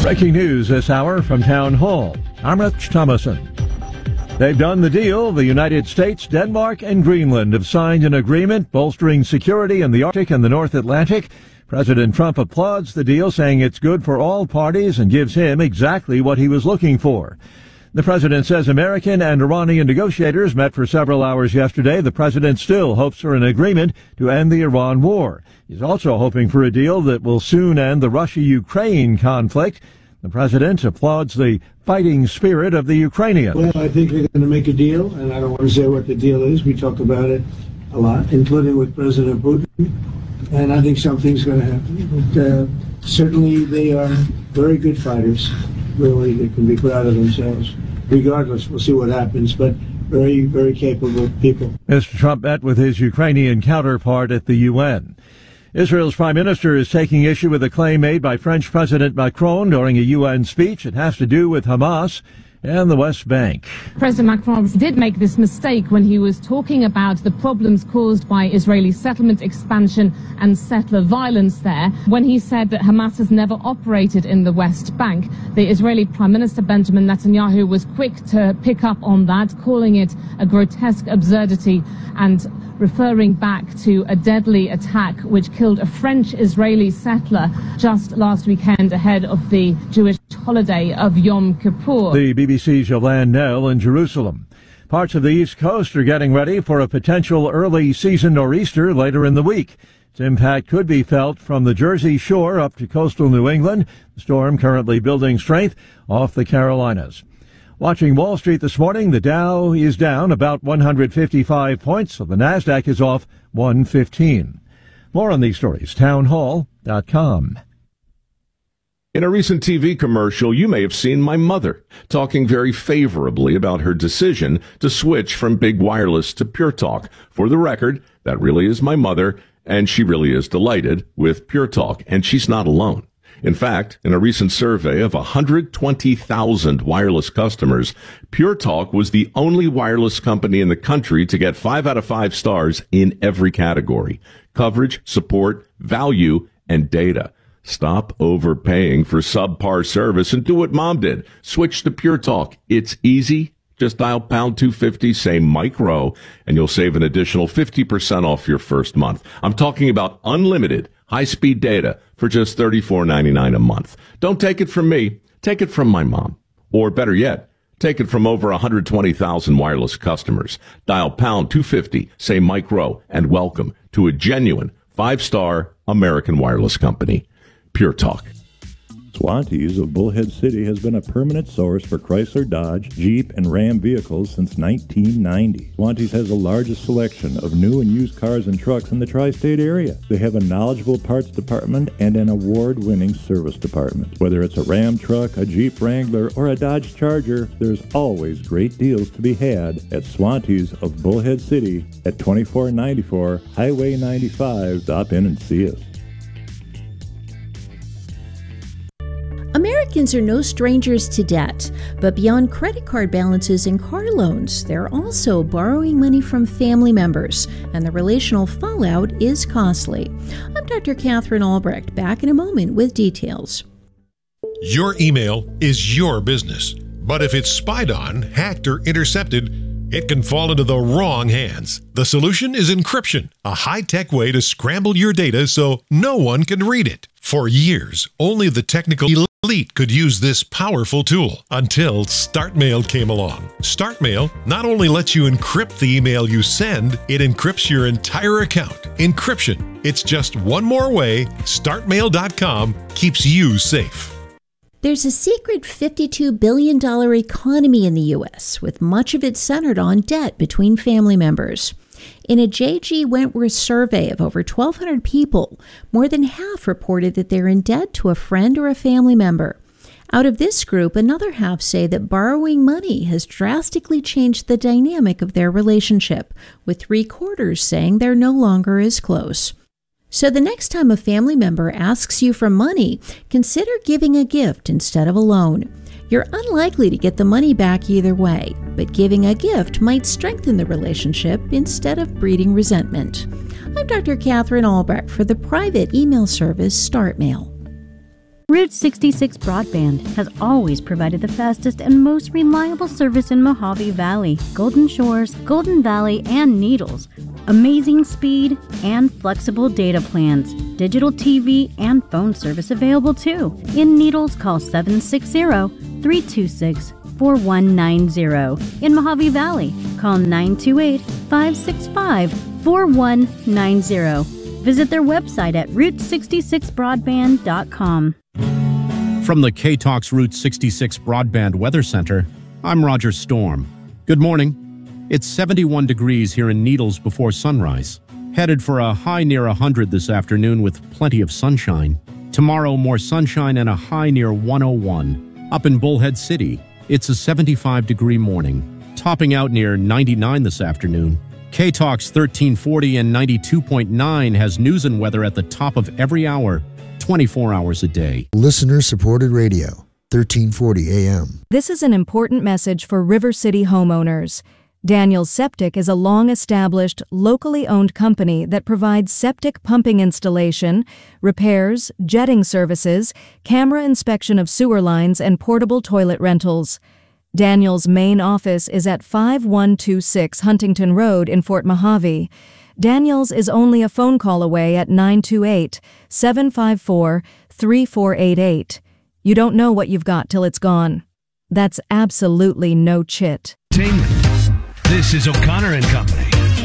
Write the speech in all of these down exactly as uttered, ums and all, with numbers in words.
Breaking news this hour from Town Hall. I'm Rich Thomason. They've done the deal. The United States, Denmark, and Greenland have signed an agreement bolstering security in the Arctic and the North Atlantic. President Trump applauds the deal, saying it's good for all parties and gives him exactly what he was looking for. The president says American and Iranian negotiators met for several hours yesterday. The president still hopes for an agreement to end the Iran war. He's also hoping for a deal that will soon end the Russia-Ukraine conflict. The president applauds the fighting spirit of the Ukrainians. Well, I think they're going to make a deal, and I don't want to say what the deal is. We talk about it a lot, including with President Putin, and I think something's going to happen. But uh, certainly they are very good fighters. Really, they can be proud of themselves. Regardless, we'll see what happens, but very, very capable people. Mister Trump met with his Ukrainian counterpart at the U N. Israel's prime minister is taking issue with a claim made by French President Macron during a U N speech. It has to do with Hamas and the West Bank. President Macron did make this mistake when he was talking about the problems caused by Israeli settlement expansion and settler violence there, when he said that Hamas has never operated in the West Bank. The Israeli Prime Minister Benjamin Netanyahu was quick to pick up on that, calling it a grotesque absurdity and referring back to a deadly attack which killed a French-Israeli settler just last weekend ahead of the Jewish holiday of Yom Kippur. The B B C's Yolande Knell in Jerusalem. Parts of the East Coast are getting ready for a potential early season nor'easter later in the week. Its impact could be felt from the Jersey Shore up to coastal New England. The storm currently building strength off the Carolinas. Watching Wall Street this morning, the Dow is down about one hundred fifty-five points, so the NASDAQ is off one fifteen. More on these stories, town hall dot com. In a recent T V commercial, you may have seen my mother talking very favorably about her decision to switch from big wireless to Pure Talk. For the record, that really is my mother, and she really is delighted with Pure Talk, and she's not alone. In fact, in a recent survey of one hundred twenty thousand wireless customers, Pure Talk was the only wireless company in the country to get five out of five stars in every category: coverage, support, value, and data. Stop overpaying for subpar service and do what Mom did. Switch to Pure Talk. It's easy. Just dial pound two fifty, say micro, and you'll save an additional fifty percent off your first month. I'm talking about unlimited high-speed data for just thirty-four ninety-nine a month. Don't take it from me. Take it from my mom. Or better yet, take it from over one hundred twenty thousand wireless customers. Dial pound two fifty, say micro, and welcome to a genuine five-star American wireless company. Pure Talk. Swantees of Bullhead City has been a permanent source for Chrysler, Dodge, Jeep, and Ram vehicles since nineteen ninety. Swantees has the largest selection of new and used cars and trucks in the tri-state area. They have a knowledgeable parts department and an award-winning service department. Whether it's a Ram truck, a Jeep Wrangler, or a Dodge Charger, there's always great deals to be had at Swantees of Bullhead City at twenty-four ninety-four Highway ninety-five. Stop in and see us. Americans are no strangers to debt, but beyond credit card balances and car loans, they're also borrowing money from family members, and the relational fallout is costly. I'm Doctor Catherine Albrecht, back in a moment with details. Your email is your business, but if it's spied on, hacked, or intercepted, it can fall into the wrong hands. The solution is encryption, a high-tech way to scramble your data so no one can read it. For years, only the technical elite could use this powerful tool until StartMail came along. StartMail not only lets you encrypt the email you send, it encrypts your entire account. Encryption. It's just one more way start mail dot com keeps you safe. There's a secret fifty-two billion dollars economy in the U S, with much of it centered on debt between family members. In a J G Wentworth survey of over twelve hundred people, more than half reported that they're in debt to a friend or a family member. Out of this group, another half say that borrowing money has drastically changed the dynamic of their relationship, with three quarters saying they're no longer as close. So the next time a family member asks you for money, consider giving a gift instead of a loan. You're unlikely to get the money back either way, but giving a gift might strengthen the relationship instead of breeding resentment. I'm Doctor Catherine Albrecht for the private email service StartMail. Route sixty-six Broadband has always provided the fastest and most reliable service in Mojave Valley, Golden Shores, Golden Valley, and Needles. Amazing speed and flexible data plans. Digital T V and phone service available too. In Needles, call seven six zero, three two six, four one nine zero. In Mojave Valley, call nine two eight, five six five, four one nine zero. Visit their website at route sixty-six broadband dot com. From the K-Talks Route sixty-six Broadband Weather Center, I'm Roger Storm. Good morning. It's seventy-one degrees here in Needles before sunrise. Headed for a high near one hundred this afternoon with plenty of sunshine. Tomorrow, more sunshine and a high near one oh one. Up in Bullhead City, it's a seventy-five degree morning. Topping out near ninety-nine this afternoon. K-Talks thirteen forty and ninety-two point nine has news and weather at the top of every hour, twenty-four hours a day. Listener-supported radio, thirteen forty A M. This is an important message for River City homeowners. Daniels Septic is a long-established, locally owned company that provides septic pumping installation, repairs, jetting services, camera inspection of sewer lines, and portable toilet rentals. Daniels' main office is at five one two six Huntington Road in Fort Mojave. Daniels is only a phone call away at nine two eight, seven five four, three four eight eight. You don't know what you've got till it's gone. That's absolutely no chit. This is O'Connor and Company.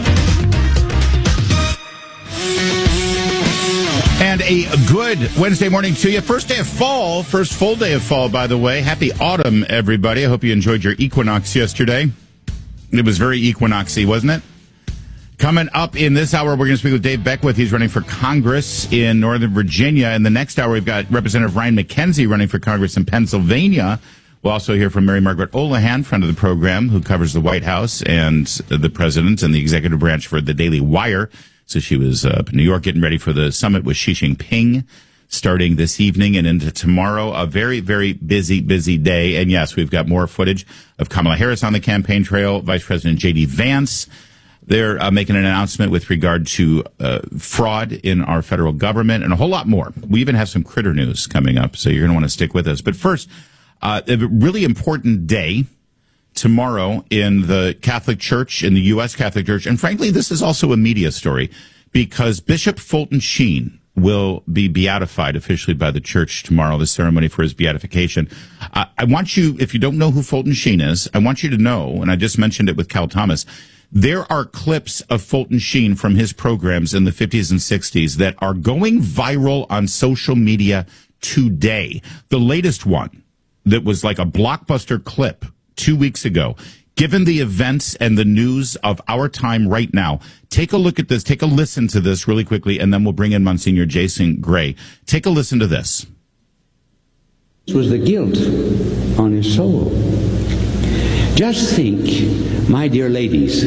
And a good Wednesday morning to you. First day of fall, first full day of fall, by the way. Happy autumn, everybody. I hope you enjoyed your equinox yesterday. It was very equinoxy, wasn't it? Coming up in this hour, we're going to speak with Dave Beckwith. He's running for Congress in Northern Virginia. In the next hour, we've got Representative Ryan McKenzie running for Congress in Pennsylvania. We'll also hear from Mary Margaret Olahan, friend of the program, who covers the White House and the president and the executive branch for the Daily Wire. So she was uh, up in New York getting ready for the summit with Xi Jinping starting this evening and into tomorrow. A very, very busy, busy day. And yes, we've got more footage of Kamala Harris on the campaign trail, Vice President J D Vance. They're uh, making an announcement with regard to uh, fraud in our federal government and a whole lot more. We even have some critter news coming up, so you're going to want to stick with us. But first, uh, a really important day tomorrow in the Catholic Church, in the U S Catholic Church. And frankly, this is also a media story because Bishop Fulton Sheen will be beatified officially by the church tomorrow, the ceremony for his beatification. Uh, I want you, if you don't know who Fulton Sheen is, I want you to know, and I just mentioned it with Cal Thomas, there are clips of Fulton Sheen from his programs in the fifties and sixties that are going viral on social media today. The latest one that was like a blockbuster clip two weeks ago. Given the events and the news of our time right now, take a look at this, take a listen to this really quickly, and then we'll bring in Monsignor Jason Gray. Take a listen to this. This was the guilt on his soul. Just think, my dear ladies,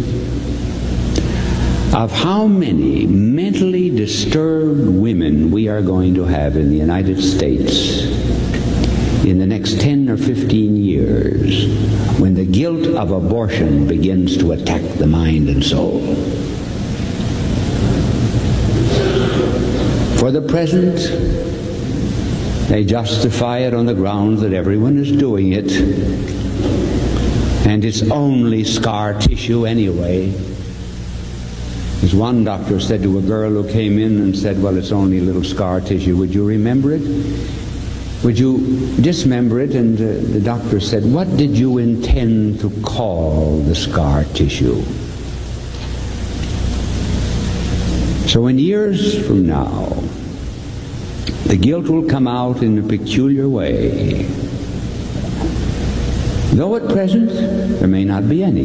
of how many mentally disturbed women we are going to have in the United States in the next ten or fifteen years when the guilt of abortion begins to attack the mind and soul. For the present, they justify it on the grounds that everyone is doing it, and it's only scar tissue anyway. As one doctor said to a girl who came in and said, well, it's only a little scar tissue. Would you remember it? Would you dismember it? And uh, the doctor said, what did you intend to call the scar tissue? So in years from now, the guilt will come out in a peculiar way. Though at present, there may not be any.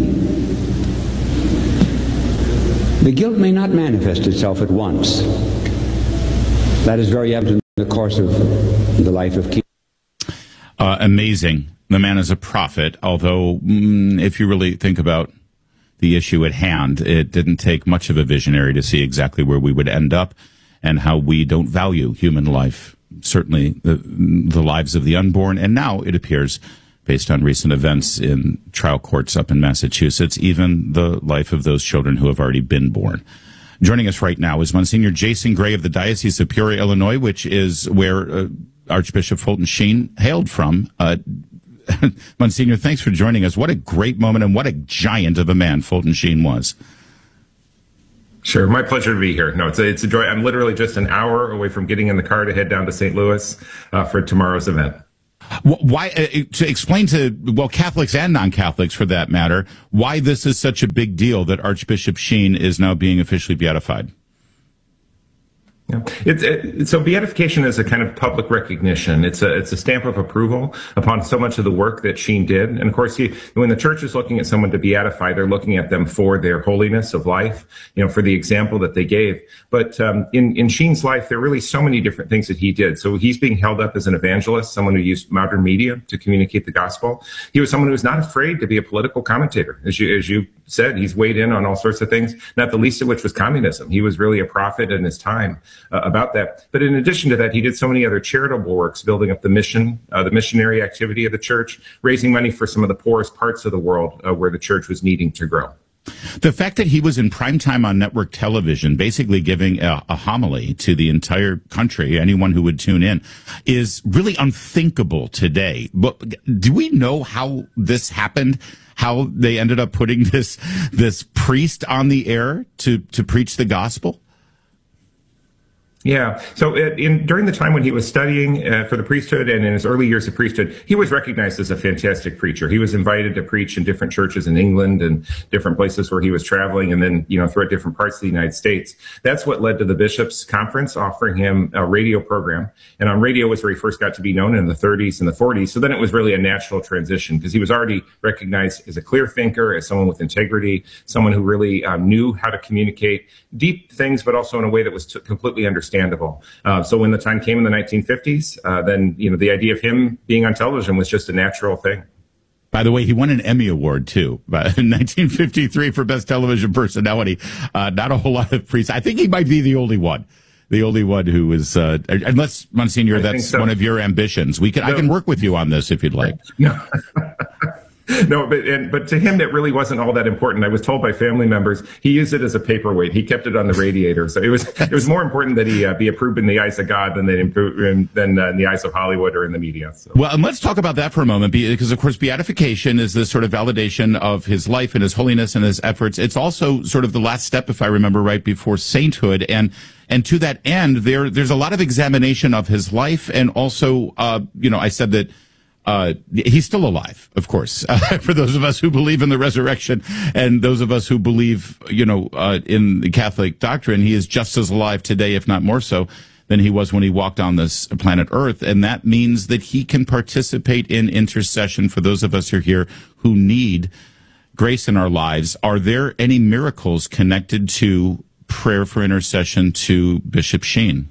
The guilt may not manifest itself at once. That is very evident in the course of the life of King. Uh, amazing. The man is a prophet, although mm, if you really think about the issue at hand, it didn't take much of a visionary to see exactly where we would end up and how we don't value human life, certainly the, the lives of the unborn. And now it appears, based on recent events in trial courts up in Massachusetts, even the life of those children who have already been born. Joining us right now is Monsignor Jason Gray of the Diocese of Peoria, Illinois, which is where uh, Archbishop Fulton Sheen hailed from. Uh, Monsignor, thanks for joining us. What a great moment, and what a giant of a man Fulton Sheen was. Sure, my pleasure to be here. No, it's a, it's a joy. I'm literally just an hour away from getting in the car to head down to Saint Louis uh, for tomorrow's event. Why, uh, to explain to, well, Catholics and non-Catholics for that matter, why this is such a big deal that Archbishop Sheen is now being officially beatified? Yeah. It's it, so beatification is a kind of public recognition. It's a it's a stamp of approval upon so much of the work that Sheen did. And of course, he, when the church is looking at someone to beatify, they're looking at them for their holiness of life, you know, for the example that they gave. But um, in in Sheen's life, there are really so many different things that he did. So he's being held up as an evangelist, someone who used modern media to communicate the gospel. He was someone who was not afraid to be a political commentator, as you as you said. He's weighed in on all sorts of things, not the least of which was communism. He was really a prophet in his time uh, about that. But in addition to that, he did so many other charitable works, building up the mission, uh, the missionary activity of the church, raising money for some of the poorest parts of the world uh, where the church was needing to grow. The fact that he was in prime time on network television, basically giving a, a homily to the entire country, anyone who would tune in, is really unthinkable today. But do we know how this happened? How they ended up putting this this priest on the air to to preach the gospel? Yeah. So it, in, during the time when he was studying uh, for the priesthood and in his early years of priesthood, he was recognized as a fantastic preacher. He was invited to preach in different churches in England and different places where he was traveling, and then, you know, throughout different parts of the United States. That's what led to the Bishops' Conference offering him a radio program. And on radio was where he first got to be known in the thirties and the forties. So then it was really a natural transition because he was already recognized as a clear thinker, as someone with integrity, someone who really um, knew how to communicate deep things, but also in a way that was t- completely understandable. Uh, so when the time came in the nineteen fifties, uh, then, you know, the idea of him being on television was just a natural thing. By the way, he won an Emmy Award, too, in nineteen fifty-three for Best Television Personality. Uh, not a whole lot of priests. I think he might be the only one. The only one who is, uh, unless, Monsignor, I that's so. one of your ambitions. We can, no. I can work with you on this if you'd like. No. No, but and, but to him, it really wasn't all that important. I was told by family members he used it as a paperweight. He kept it on the radiator, so it was it was more important that he uh, be approved in the eyes of God than than, improve, than uh, in the eyes of Hollywood or in the media. So. Well, and let's talk about that for a moment, because of course, beatification is this sort of validation of his life and his holiness and his efforts. It's also sort of the last step, if I remember right, before sainthood, and and to that end, there there's a lot of examination of his life, and also, uh, you know, I said that. Uh, he's still alive, of course, uh, for those of us who believe in the resurrection and those of us who believe, you know, uh, in the Catholic doctrine. He is just as alive today, if not more so, than he was when he walked on this planet Earth. And that means that he can participate in intercession for those of us who are here who need grace in our lives. Are there any miracles connected to prayer for intercession to Bishop Sheen?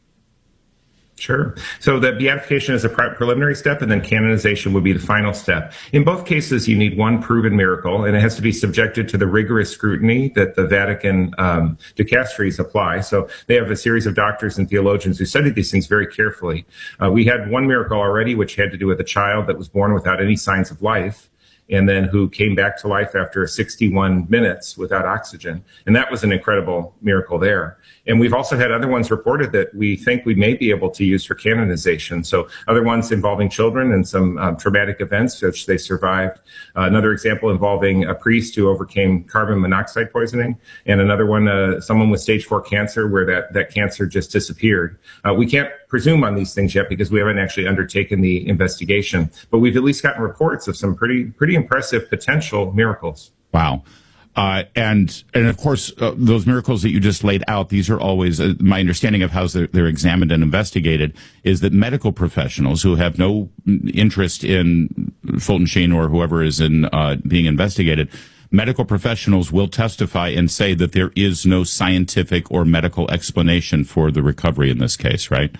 Sure. So the beatification is a preliminary step, and then canonization would be the final step. In both cases, you need one proven miracle, and it has to be subjected to the rigorous scrutiny that the Vatican um, dicasteries apply. So they have a series of doctors and theologians who studied these things very carefully. Uh, we had one miracle already, which had to do with a child that was born without any signs of life, and then who came back to life after sixty-one minutes without oxygen. And that was an incredible miracle there. And we've also had other ones reported that we think we may be able to use for canonization. So other ones involving children and some um, traumatic events which they survived. Uh, another example involving a priest who overcame carbon monoxide poisoning. And another one, uh, someone with stage four cancer where that, that cancer just disappeared. Uh, we can't presume on these things yet because we haven't actually undertaken the investigation. But we've at least gotten reports of some pretty, pretty impressive potential miracles. Wow. Uh, and, and of course, uh, those miracles that you just laid out, these are always, uh, my understanding of how they're, they're examined and investigated is that medical professionals who have no interest in Fulton Sheen or whoever is in, uh, being investigated, medical professionals will testify and say that there is no scientific or medical explanation for the recovery in this case, right?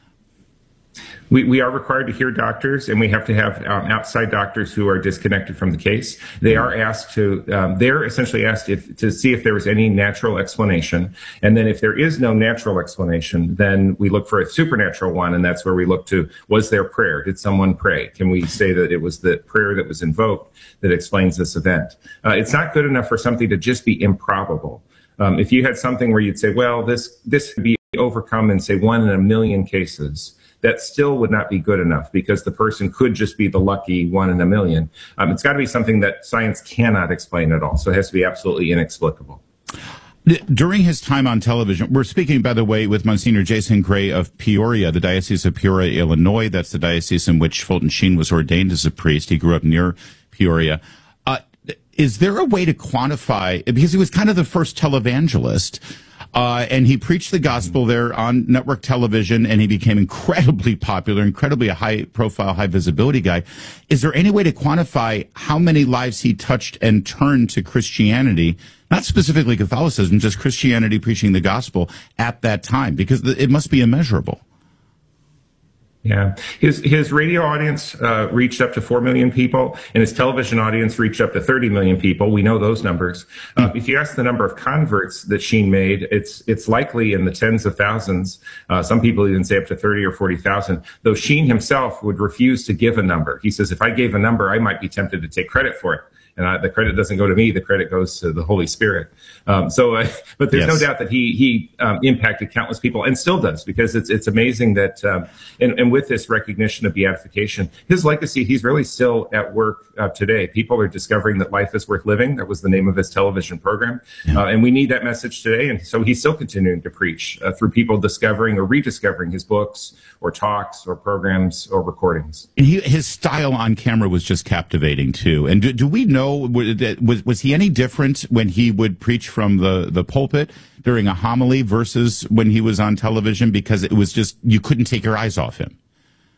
We, we are required to hear doctors, and we have to have um, outside doctors who are disconnected from the case. They are asked to, um, they're essentially asked if, to see if there was any natural explanation. And then if there is no natural explanation, then we look for a supernatural one, and that's where we look to, was there prayer? Did someone pray? Can we say that it was the prayer that was invoked that explains this event? Uh, it's not good enough for something to just be improbable. Um, if you had something where you'd say, well, this, this could be overcome in, say, one in a million cases, that still would not be good enough because the person could just be the lucky one in a million. Um, it's got to be something that science cannot explain at all. So it has to be absolutely inexplicable. During his time on television, we're speaking, by the way, with Monsignor Jason Gray of Peoria, the Diocese of Peoria, Illinois. That's the diocese in which Fulton Sheen was ordained as a priest. He grew up near Peoria. Uh, is there a way to quantify, because he was kind of the first televangelist, uh, and he preached the gospel there on network television, and he became incredibly popular, incredibly a high-profile, high-visibility guy. Is there any way to quantify how many lives he touched and turned to Christianity? Not specifically Catholicism, just Christianity preaching the gospel at that time, because it must be immeasurable. Yeah. His his radio audience uh, reached up to four million people, and his television audience reached up to thirty million people. We know those numbers. Uh, if you ask the number of converts that Sheen made, it's it's likely in the tens of thousands. Uh, some people even say up to thirty or forty thousand, though Sheen himself would refuse to give a number. He says, if I gave a number, I might be tempted to take credit for it. And I, the credit doesn't go to me; the credit goes to the Holy Spirit. Um, so, uh, but there's yes. no doubt that he he um, impacted countless people, and still does, because it's it's amazing that, um, and, and with this recognition of beatification, his legacy, he's really still at work uh, today. People are discovering that life is worth living. That was the name of his television program, yeah. uh, and we need that message today. And so he's still continuing to preach uh, through people discovering or rediscovering his books, or talks, or programs, or recordings. And he, his style on camera was just captivating too. And do, do we know? Was was he any different when he would preach from the, the pulpit during a homily versus when he was on television? Because it was just, you couldn't take your eyes off him.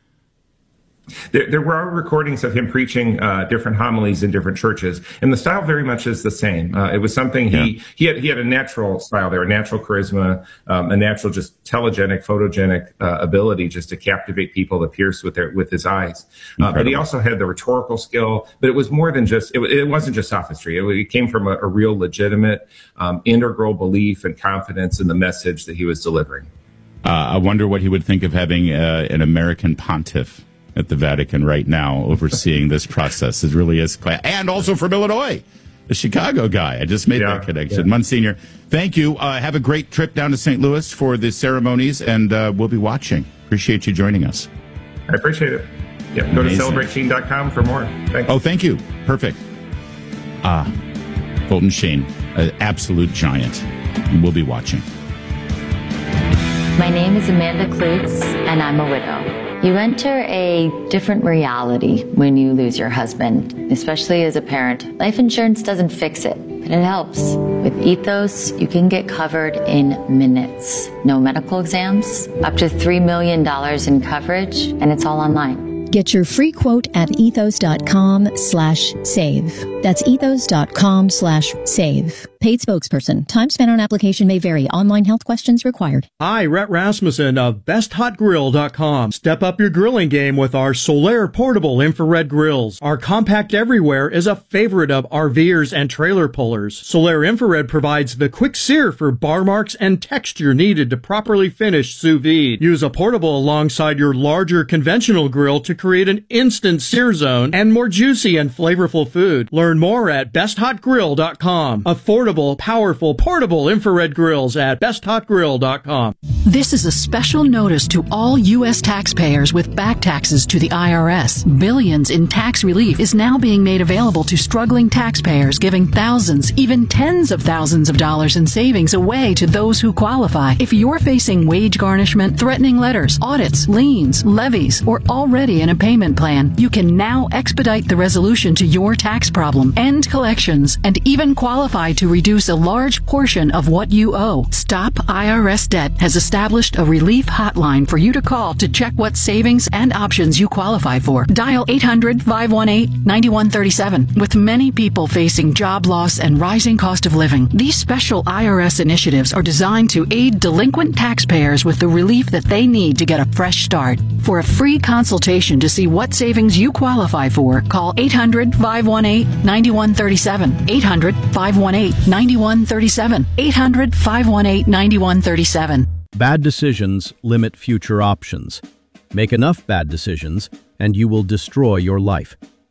There, there were recordings of him preaching uh, different homilies in different churches, and the style very much is the same. Uh, it was something he yeah. he had he had a natural style there, a natural charisma, um, a natural just telegenic, photogenic uh, ability just to captivate people, to pierce with their with his eyes. Uh, but he also had the rhetorical skill. But it was more than just it, it wasn't just sophistry. It, it came from a, a real, legitimate, um, integral belief and confidence in the message that he was delivering. Uh, I wonder what he would think of having uh, an American pontiff at the Vatican right now overseeing this process. It really is quite, and also from Illinois, the Chicago guy. I just made yeah, that connection. Yeah. Monsignor, thank you. Uh, have a great trip down to Saint Louis for the ceremonies, and uh, we'll be watching. Appreciate you joining us. I appreciate it. Yeah, go Amazing. to celebrate sheen dot com for more. Thanks. Oh, thank you. Perfect. Ah, Fulton Sheen, an absolute giant. We'll be watching. My name is Amanda Klutz, and I'm a widow. You enter a different reality when you lose your husband, especially as a parent. Life insurance doesn't fix it, but it helps. With Ethos, you can get covered in minutes. No medical exams, up to three million dollars in coverage, and it's all online. Get your free quote at ethos.com slash save. That's ethos.com slash save. Paid spokesperson. Time spent on application may vary. Online health questions required. Hi, Rhett Rasmussen of best hot grill dot com. Step up your grilling game with our Solaire portable infrared grills. Our compact everywhere is a favorite of RVers and trailer pullers. Solaire infrared provides the quick sear for bar marks and texture needed to properly finish sous vide. Use a portable alongside your larger conventional grill to create an instant sear zone and more juicy and flavorful food. Learn more at best hot grill dot com. Affordable, powerful, portable infrared grills at best hot grill dot com. This is a special notice to all U S taxpayers with back taxes to the I R S. Billions in tax relief is now being made available to struggling taxpayers, giving thousands, even tens of thousands of dollars in savings away to those who qualify. If you're facing wage garnishment, threatening letters, audits, liens, levies, or already in a payment plan, you can now expedite the resolution to your tax problem, end collections, and even qualify to reduce a large portion of what you owe. Stop I R S Debt has established a relief hotline for you to call to check what savings and options you qualify for. Dial eight hundred, five one eight, nine one three seven. With many people facing job loss and rising cost of living, these special I R S initiatives are designed to aid delinquent taxpayers with the relief that they need to get a fresh start. For a free consultation to see what savings you qualify for, call eight hundred, five one eight, nine one three seven. eight hundred, five one eight, nine one three seven. eight hundred, five one eight, nine one three seven. Bad decisions limit future options. Make enough bad decisions, and you will destroy your life.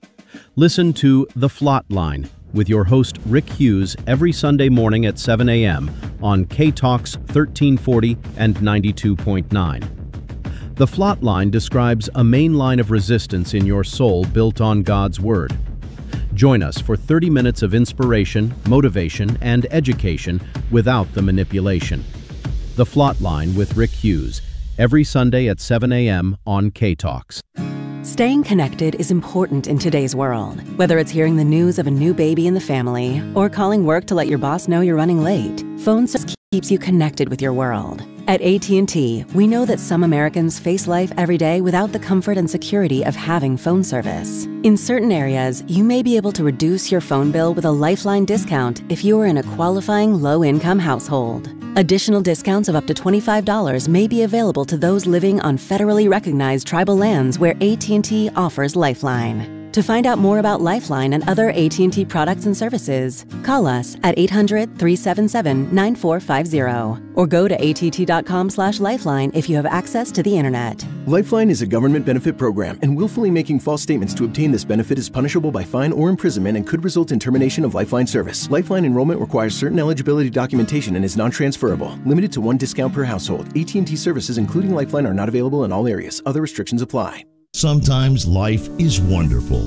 Listen to The Flot Line with your host Rick Hughes every Sunday morning at seven a.m. on K Talks thirteen forty and ninety-two point nine. The Flot Line describes a main line of resistance in your soul built on God's Word. Join us for thirty minutes of inspiration, motivation, and education without the manipulation. The Flot Line with Rick Hughes, every Sunday at seven a.m. on K-Talks. Staying connected is important in today's world. Whether it's hearing the news of a new baby in the family or calling work to let your boss know you're running late, phone service keeps you connected with your world. At A T and T, we know that some Americans face life every day without the comfort and security of having phone service. In certain areas, you may be able to reduce your phone bill with a Lifeline discount if you are in a qualifying low-income household. Additional discounts of up to twenty-five dollars may be available to those living on federally recognized tribal lands where A T and T offers Lifeline. To find out more about Lifeline and other A T and T products and services, call us at eight hundred, three seven seven, nine four five zero or go to att.com slash lifeline if you have access to the internet. Lifeline is a government benefit program, and willfully making false statements to obtain this benefit is punishable by fine or imprisonment and could result in termination of Lifeline service. Lifeline enrollment requires certain eligibility documentation and is non-transferable. Limited to one discount per household. A T and T services, including Lifeline, are not available in all areas. Other restrictions apply. Sometimes life is wonderful,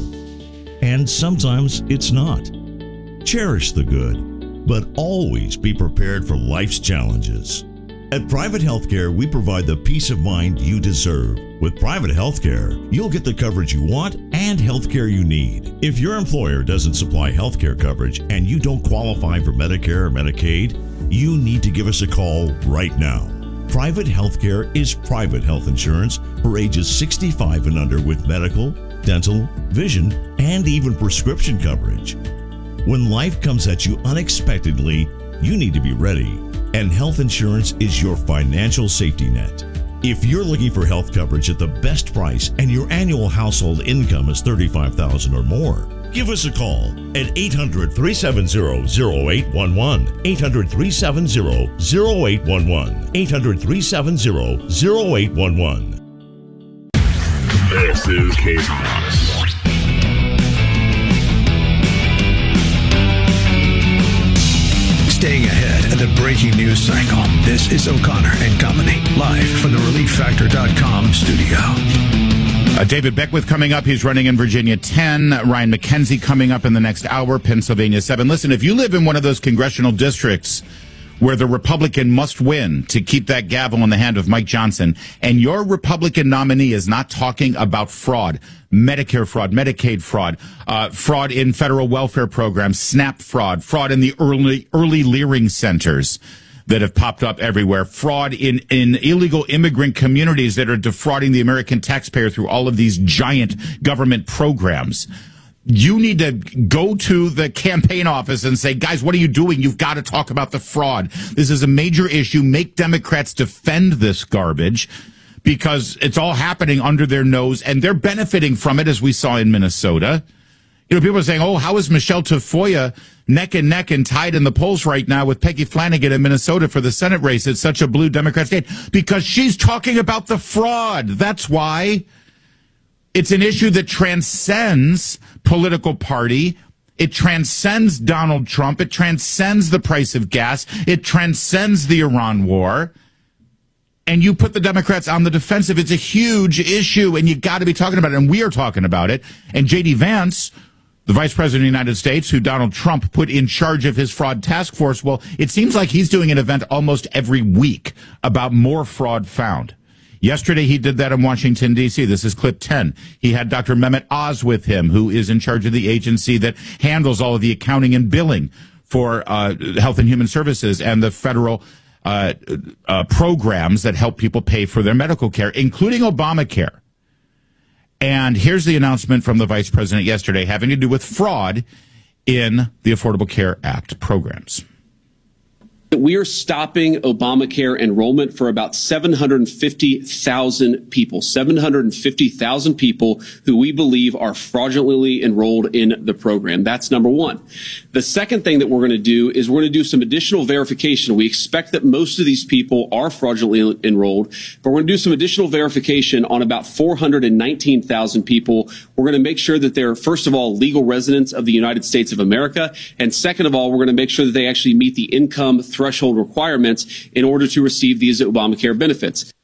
and sometimes it's not. Cherish the good, but always be prepared for life's challenges. At Private Healthcare, we provide the peace of mind you deserve. With Private Healthcare, you'll get the coverage you want and healthcare you need. If your employer doesn't supply healthcare coverage and you don't qualify for Medicare or Medicaid, you need to give us a call right now. Private Healthcare is private health insurance for ages sixty-five and under with medical, dental, vision, and even prescription coverage. When life comes at you unexpectedly, you need to be ready, and health insurance is your financial safety net. If you're looking for health coverage at the best price and your annual household income is thirty-five thousand dollars or more, give us a call at eight hundred, three seven zero, zero eight one one, eight hundred, three seven zero, zero eight one one, eight hundred, three seven zero, zero eight one one. This is K-Talks. Staying ahead of the breaking news cycle, this is O'Connor and Company, live from the relief factor dot com studio. Uh, David Beckwith coming up. He's running in Virginia ten. Ryan McKenzie coming up in the next hour, Pennsylvania seven. Listen, if you live in one of those congressional districts where the Republican must win to keep that gavel in the hand of Mike Johnson, and your Republican nominee is not talking about fraud, Medicare fraud, Medicaid fraud, uh, fraud in federal welfare programs, SNAP fraud, fraud in the early early Leering centers that have popped up everywhere, fraud in, in illegal immigrant communities that are defrauding the American taxpayer through all of these giant government programs. You need to go to the campaign office and say, guys, what are you doing? You've got to talk about the fraud. This is a major issue. Make Democrats defend this garbage because it's all happening under their nose and they're benefiting from it, as we saw in Minnesota. You know, people are saying, oh, how is Michelle Tafoya neck and neck and tied in the polls right now with Peggy Flanagan in Minnesota for the Senate race? It's such a blue Democrat state because she's talking about the fraud. That's why. It's an issue that transcends political party. It transcends Donald Trump. It transcends the price of gas. It transcends the Iran war. And you put the Democrats on the defensive. It's a huge issue, and you got to be talking about it. And we are talking about it. And J D Vance, the vice president of the United States, who Donald Trump put in charge of his fraud task force, well, it seems like he's doing an event almost every week about more fraud found. Yesterday, he did that in Washington, D C. This is clip ten. He had Doctor Mehmet Oz with him, who is in charge of the agency that handles all of the accounting and billing for uh, Health and Human Services and the federal uh, uh, programs that help people pay for their medical care, including Obamacare. And here's the announcement from the vice president yesterday having to do with fraud in the Affordable Care Act programs. We are stopping Obamacare enrollment for about seven hundred fifty thousand people, seven hundred fifty thousand people who we believe are fraudulently enrolled in the program. That's number one. The second thing that we're going to do is we're going to do some additional verification. We expect that most of these people are fraudulently enrolled, but we're going to do some additional verification on about four hundred nineteen thousand people. We're going to make sure that they're, first of all, legal residents of the United States of America. And second of all, we're going to make sure that they actually meet the income threshold requirements in order to receive these Obamacare benefits.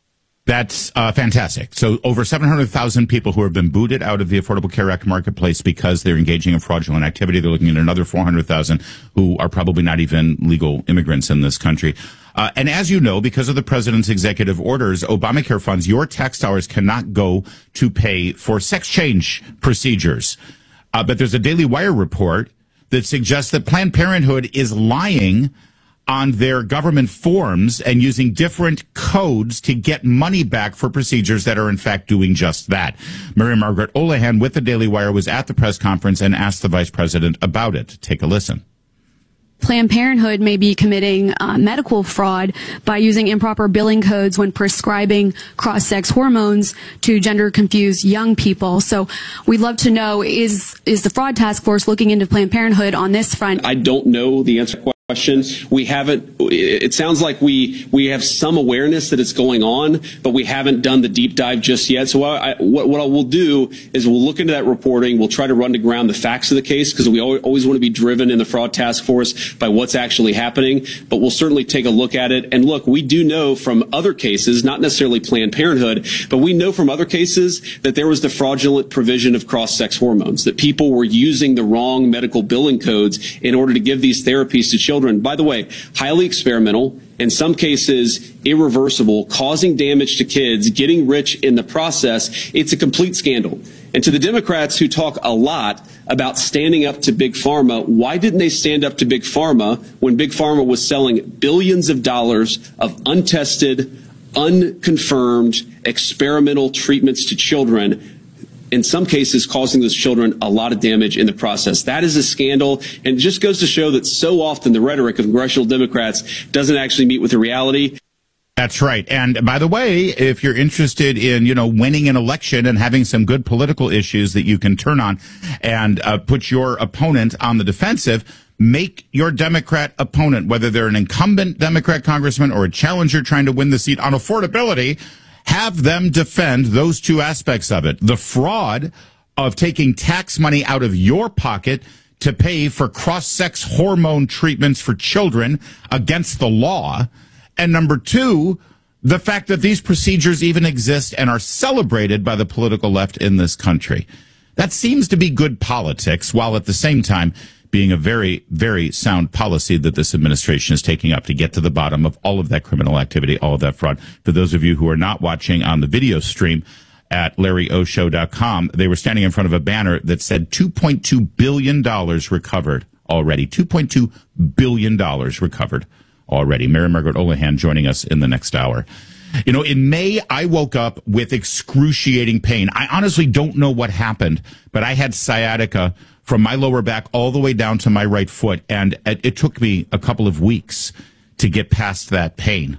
That's uh, fantastic. So over seven hundred thousand people who have been booted out of the Affordable Care Act marketplace because they're engaging in fraudulent activity. They're looking at another four hundred thousand who are probably not even legal immigrants in this country. Uh, and as you know, because of the president's executive orders, Obamacare funds, your tax dollars cannot go to pay for sex change procedures. Uh, but there's a Daily Wire report that suggests that Planned Parenthood is lying on their government forms and using different codes to get money back for procedures that are in fact doing just that. Mary Margaret Olohan with the Daily Wire was at the press conference and asked the vice president about it. Take a listen. Planned Parenthood may be committing uh, medical fraud by using improper billing codes when prescribing cross-sex hormones to gender-confused young people. So we'd love to know, is is the fraud task force looking into Planned Parenthood on this front? I don't know the answer to the question. We haven't, it sounds like we we have some awareness that it's going on, but we haven't done the deep dive just yet. So I, what, what I will do is we'll look into that reporting. We'll try to run to ground the facts of the case, because we always want to be driven in the fraud task force by what's actually happening. But we'll certainly take a look at it. And look, we do know from other cases, not necessarily Planned Parenthood, but we know from other cases that there was the fraudulent provision of cross-sex hormones, that people were using the wrong medical billing codes in order to give these therapies to children. By the way, highly experimental, in some cases irreversible, causing damage to kids, getting rich in the process. It's a complete scandal. And to the Democrats who talk a lot about standing up to Big Pharma, why didn't they stand up to Big Pharma when Big Pharma was selling billions of dollars of untested, unconfirmed, experimental treatments to children, in some cases causing those children a lot of damage in the process? That is a scandal, and it just goes to show that so often the rhetoric of congressional Democrats doesn't actually meet with the reality. That's right. And by the way, if you're interested in, you know, winning an election and having some good political issues that you can turn on and uh, put your opponent on the defensive, make your Democrat opponent, whether they're an incumbent Democrat congressman or a challenger trying to win the seat on affordability, have them defend those two aspects of it. The fraud of taking tax money out of your pocket to pay for cross-sex hormone treatments for children against the law. And number two, the fact that these procedures even exist and are celebrated by the political left in this country. That seems to be good politics, while at the same time being a very, very sound policy that this administration is taking up to get to the bottom of all of that criminal activity, all of that fraud. For those of you who are not watching on the video stream at Larry O Show dot com, they were standing in front of a banner that said two point two billion dollars recovered already. two point two billion dollars recovered already. Mary Margaret Olohan joining us in the next hour. You know, in May, I woke up with excruciating pain. I honestly don't know what happened, but I had sciatica from my lower back all the way down to my right foot, and it, it took me a couple of weeks to get past that pain.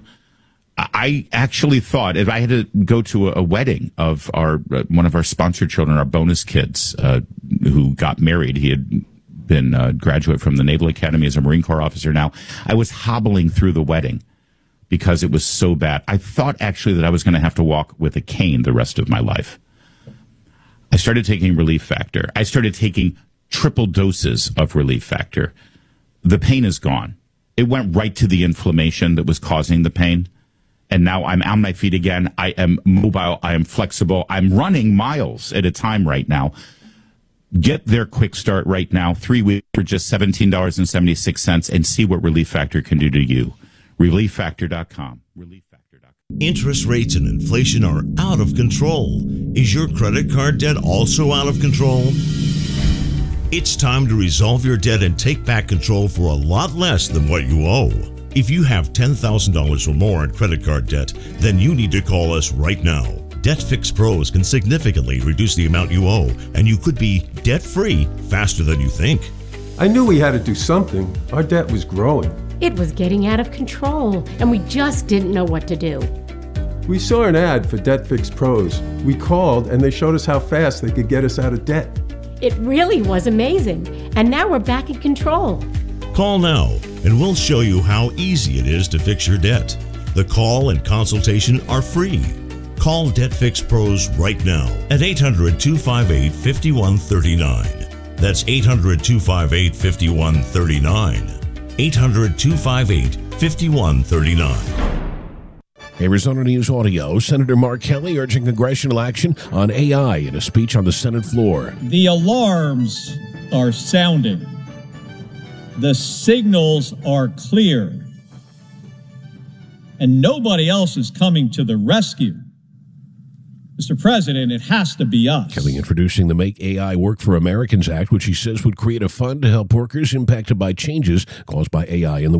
I actually thought if I had to go to a, a wedding of our uh, one of our sponsored children, our bonus kids, uh, who got married, he had been a graduate from the Naval Academy as a Marine Corps officer now. I was hobbling through the wedding because it was so bad. I thought actually that I was going to have to walk with a cane the rest of my life. I started taking Relief Factor. I started taking triple doses of Relief Factor. The pain is gone. It went right to the inflammation that was causing the pain. And now I'm on my feet again. I am mobile. I am flexible. I'm running miles at a time right now. Get their quick start right now. Three weeks for just seventeen dollars and seventy-six cents, and see what Relief Factor can do to you. relief factor dot com. Relief Factor dot com. Interest rates and inflation are out of control. Is your credit card debt also out of control? It's time to resolve your debt and take back control for a lot less than what you owe. If you have ten thousand dollars or more in credit card debt, then you need to call us right now. DebtFix Pros can significantly reduce the amount you owe, and you could be debt-free faster than you think. I knew we had to do something. Our debt was growing. It was getting out of control, and we just didn't know what to do. We saw an ad for DebtFix Pros. We called, and they showed us how fast they could get us out of debt. It really was amazing, and now we're back in control. Call now, and we'll show you how easy it is to fix your debt. The call and consultation are free. Call DebtFix Pros right now at eight hundred, two five eight, five one three nine. That's eight hundred, two five eight, five one three nine. eight hundred, two five eight, five one three nine. Arizona News Audio, Senator Mark Kelly urging congressional action on A I in a speech on the Senate floor. The alarms are sounding. The signals are clear. And nobody else is coming to the rescue. Mister President, it has to be us. Kelly introducing the Make A I Work for Americans Act, which he says would create a fund to help workers impacted by changes caused by A I in the